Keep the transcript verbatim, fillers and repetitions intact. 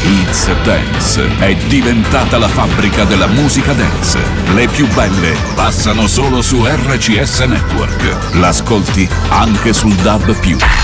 It's Dance è diventata la fabbrica della musica dance. Le più belle passano solo su R C S Network. L'ascolti anche sul D A B più.